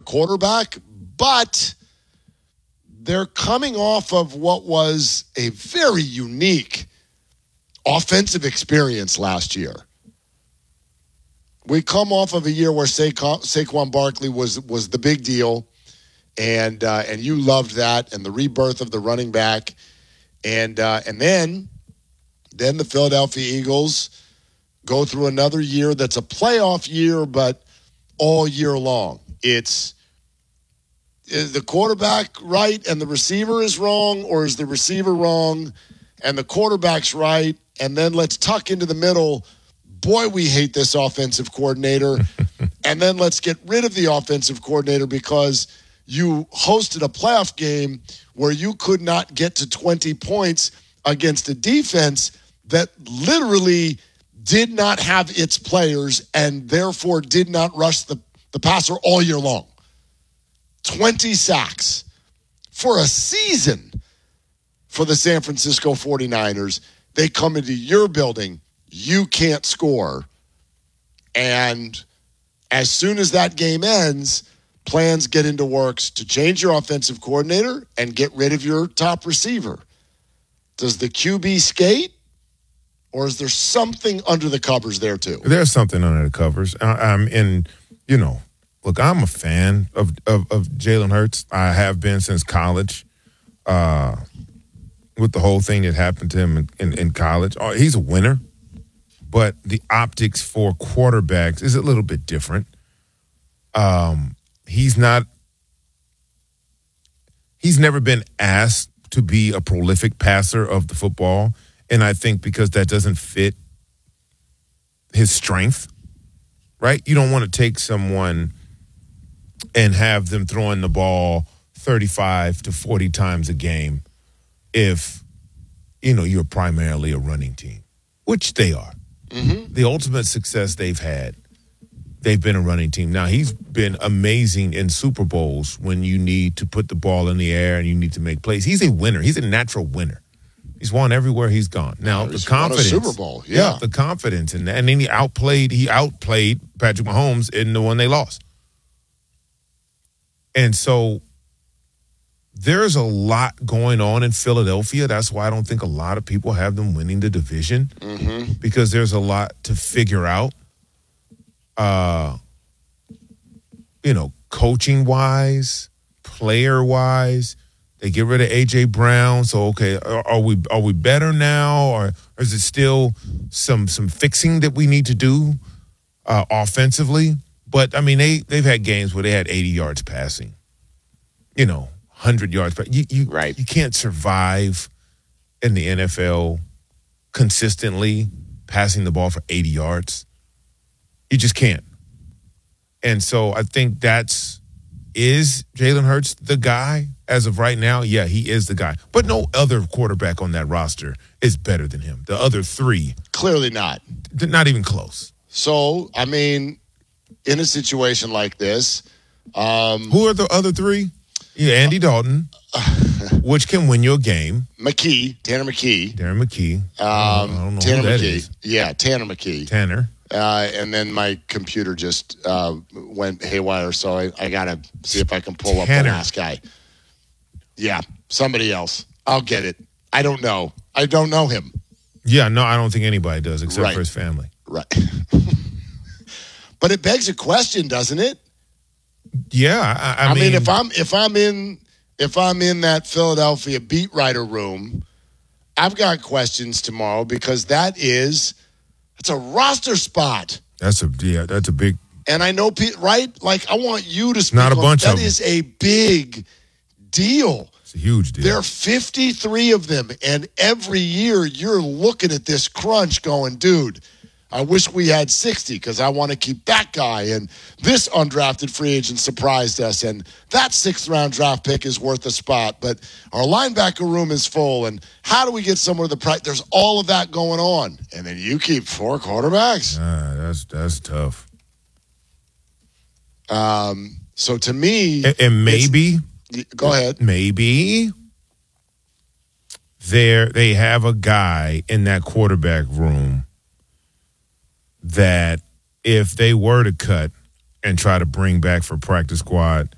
quarterback, but they're coming off of what was a very unique offensive experience last year. We come off of a year where Saquon Barkley was the big deal, and you loved that, and the rebirth of the running back, and then the Philadelphia Eagles go through another year that's a playoff year, but all year long. Is the quarterback right and the receiver is wrong, or is the receiver wrong and the quarterback's right? And then let's tuck into the middle, boy, we hate this offensive coordinator. And then let's get rid of the offensive coordinator because you hosted a playoff game where you could not get to 20 points against a defense that literally did not have its players and therefore did not rush the passer all year long. 20 sacks for a season for the San Francisco 49ers. They come into your building, you can't score. And as soon as that game ends, plans get into works to change your offensive coordinator and get rid of your top receiver. Does the QB skate? Or is there something under the covers there, too? There's something under the covers. Look, I'm a fan of Jalen Hurts. I have been since college with the whole thing that happened to him in college. He's a winner, but the optics for quarterbacks is a little bit different. He's never been asked to be a prolific passer of the football. And I think because that doesn't fit his strength, right? You don't want to take someone and have them throwing the ball 35 to 40 times a game if, you're primarily a running team, which they are. Mm-hmm. The ultimate success they've had, they've been a running team. Now, he's been amazing in Super Bowls when you need to put the ball in the air and you need to make plays. He's a winner. He's a natural winner. He's won everywhere he's gone. Now the confidence, won a Super Bowl, yeah, the confidence in that, and then he outplayed Patrick Mahomes in the one they lost. And so there's a lot going on in Philadelphia. That's why I don't think a lot of people have them winning the division, because there's a lot to figure out. Coaching wise, player wise. They get rid of A.J. Brown, so okay, are we better now, or is it still some fixing that we need to do offensively? But I mean, they've had games where they had 80 yards passing, 100 yards. But you can't survive in the NFL consistently passing the ball for 80 yards. You just can't. And so I think is Jalen Hurts the guy? As of right now, yeah, he is the guy. But no other quarterback on that roster is better than him. The other three. Clearly not. Not even close. So, I mean, in a situation like this. Who are the other three? Yeah, Andy Dalton, which can win you a game. Tanner McKee. Darren McKee. I don't know Tanner who that McKee. is. Yeah, Tanner McKee. Tanner. And then my computer just went haywire, so I got to see if I can pull up the last guy. Yeah, somebody else. I'll get it. I don't know. I don't know him. Yeah, no, I don't think anybody does except for his family. Right. But it begs a question, doesn't it? Yeah, I mean, if I'm in that Philadelphia beat writer room, I've got questions tomorrow because it's a roster spot. That's a big. And I know, right? Like, I want you to speak. Not a bunch of them. That is a big deal. It's a huge deal. There are 53 of them, and every year you're looking at this crunch going, dude, I wish we had 60 because I want to keep that guy, and this undrafted free agent surprised us, and that 6th-round draft pick is worth a spot, but our linebacker room is full, and how do we get somewhere to the price? There's all of that going on, and then you keep 4 quarterbacks. That's tough. So to me, and maybe. Go ahead. Maybe they have a guy in that quarterback room that if they were to cut and try to bring back for practice squad,